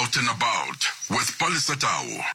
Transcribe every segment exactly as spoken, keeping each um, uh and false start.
Out and About with Palisa Tau.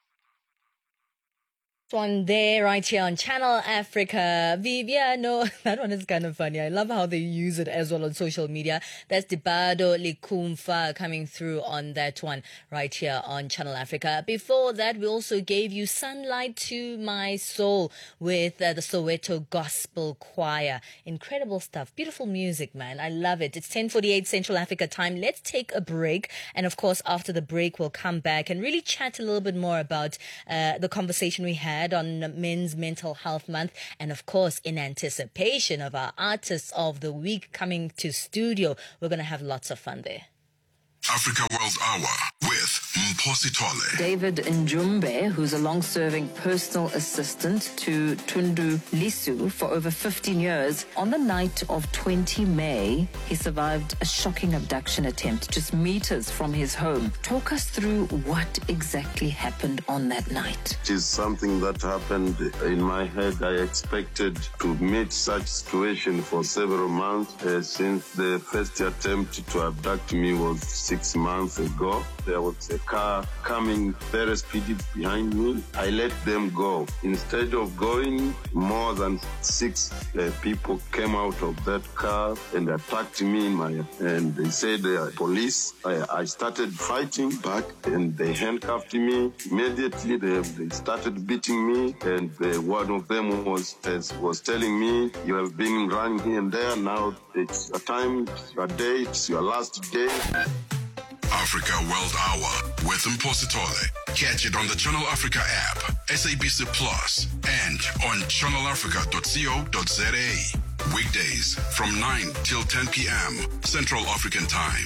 One there right here on Channel Africa. Vivia, no, that one is kind of funny. I love how they use it as well on social media. That's Dibado Likumfa coming through on that one right here on Channel Africa. Before that, we also gave you Sunlight to My Soul with uh, the Soweto Gospel Choir. Incredible stuff. Beautiful music, man. I love it. It's ten forty-eight Central Africa time. Let's take a break. And of course, after the break, we'll come back and really chat a little bit more about uh, the conversation we had on Men's Mental Health Month, and of course in anticipation of our Artists of the Week coming to studio, we're going to have lots of fun there. Africa World Hour with Mphosi Tole. David Njumbe, who's a long-serving personal assistant to Tundu Lisu for over fifteen years, on the night of the twentieth of May, he survived a shocking abduction attempt just meters from his home. Talk us through what exactly happened on that night. It is something that happened in my head. I expected to meet such situation for several months uh, since the first attempt to abduct me was six months ago. There was a car coming very speedy behind me. I let them go. Instead of going, more than six uh, people came out of that car and attacked me in my, and they said they are police. I, I started fighting back and they handcuffed me. Immediately they, they started beating me, and uh, one of them was was telling me, you have been running here and there, now it's a time, it's your day, it's your last day. Africa World Hour with Mphosi Tole. Catch it on the Channel Africa app, S A B C Plus, and on channel africa dot co dot za. Weekdays from nine till ten p.m. Central African Time.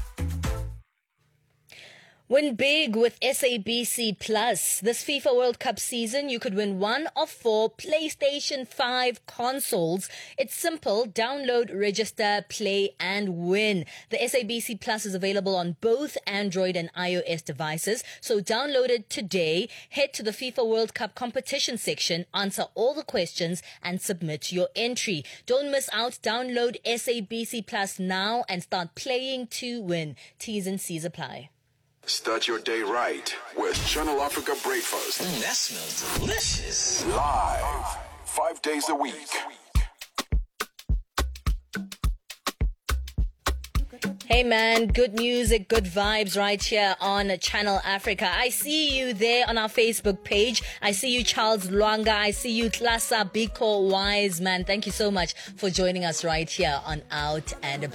Win big with S A B C Plus. This FIFA World Cup season, you could win one of four PlayStation five consoles. It's simple. Download, register, play, and win. The S A B C Plus is available on both Android and iOS devices. So download it today. Head to the FIFA World Cup competition section, answer all the questions, and submit your entry. Don't miss out. Download S A B C Plus now and start playing to win. T's and C's apply. Start your day right with Channel Africa Breakfast. Mm, that smells delicious. Live, five days a week. Hey man, good music, good vibes right here on Channel Africa. I see you there on our Facebook page. I see you, Charles Luanga. I see you, Klasa Biko Wise, man. Thank you so much for joining us right here on Out and About.